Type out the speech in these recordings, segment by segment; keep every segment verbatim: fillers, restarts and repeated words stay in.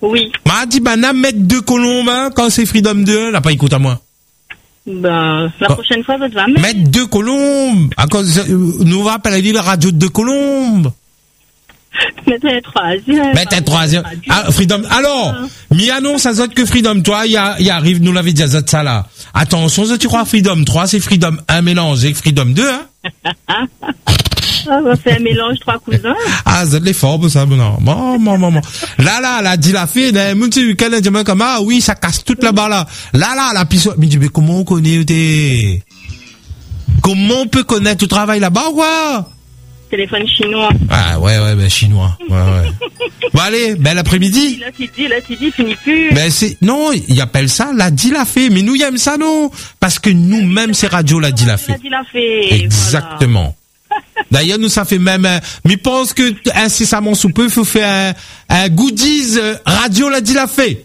Oui. M'a dit, bah, n'a mettre deux colombes, hein, quand c'est Freedom deux, là, pas écoute à moi. Ben, la Bon. prochaine fois, ça te va mettre. Mettre deux colombes. À cause, euh, nous va appeler la ville radio de deux colombes. Mettre un troisième. Mettre un troisième. Ah, Freedom. Alors, mi annonce à Zot que Freedom, toi, il y a, il arrive, nous l'avait dit à Zot ça là. Attention, Zot, tu crois Freedom trois, c'est Freedom un mélange avec Freedom deux, hein. Ah, on va faire un mélange trois cousins. Ah, Zot les forts, ça, non. Bon, bon, bon, bon. Là, là, là, dit la fille, là, mon petit week-end, dit, comme, ah, oui, ça casse toute là-bas, là. Là, là, la piste, mais dis, mais comment on connaît, t'es, comment on peut connaître tout travail là-bas, quoi? Téléphone chinois. Ah, ouais, ouais, ben, chinois. Ouais, ouais. Bon, allez, bel après-midi. Là, tu dis, là, tu dis, finis plus. Ben, c'est, non, il appelle ça, la dit la fait. Mais nous, il aime ça, non? Parce que nous-mêmes, c'est radio, la dit la fait. La dit la fait. Exactement. D'ailleurs, nous, ça fait même, euh, mais pense que, incessamment sous peu, il faut faire un, un goodies, euh, radio, la dit la fait.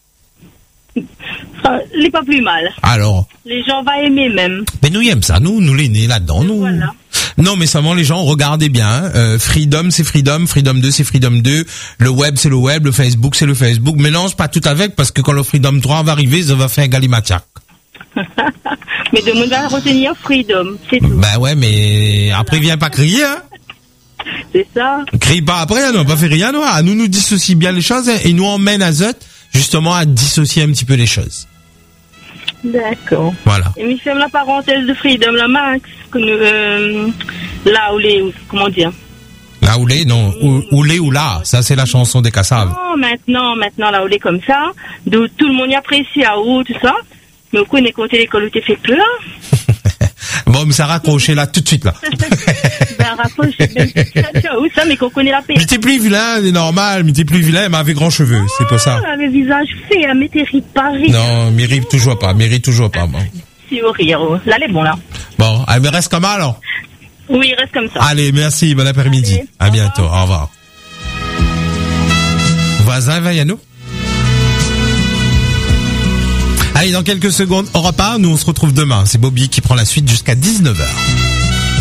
Ça, il est pas plus mal. Alors. Les gens vont aimer même. Mais nous, il aime ça, nous, nous, les nés là-dedans, nous. Voilà. Non, mais seulement les gens, regardez bien, hein. euh, Freedom, c'est Freedom, Freedom deux, c'est Freedom deux, le web, c'est le web, le Facebook, c'est le Facebook. Mélange pas tout avec, parce que quand le Freedom trois va arriver, ça va faire un galimatiac. Mais de monde va retenir Freedom, c'est tout. Ben ouais, mais après, viens pas crier, hein. C'est ça. Crie pas après, non, pas fait rien, non. À nous, nous dissocie bien les choses, hein, et nous emmène à Zot, justement, à dissocier un petit peu les choses. D'accord. Voilà. Et nous ferme la parenthèse de Freedom, la Max, que nous, euh, là où les, comment dire? Là où les, non, où, où les ou là, ça c'est la chanson des Cassaves. Non, maintenant, maintenant, là où les comme ça, d'où tout le monde y apprécie à haut, tout ça. Mais au coup, on est côté l'école où t'es fait peur. Bon, mais ça raccroché là, tout de suite, là. Ben, raccroche, ben, où ça, mais qu'on connaît la paix. Mais t'es plus vilain, c'est normal, mais t'es plus vilain, mais avec grand cheveux, c'est pas ça. Ah, le visage fait, hein, mais t'es pas rire. Non, mérite toujours pas, mérite toujours pas, bon. Si, au rire, oh. Là, elle est bon, là. Bon, allez, mais reste comme ça, alors. Oui, reste comme ça. Allez, merci, bon après-midi. Allez, à au bientôt, revoir. au revoir. Voisin, Vaiano. Allez, dans quelques secondes, au repas, nous on se retrouve demain. C'est Bobby qui prend la suite jusqu'à dix-neuf heures.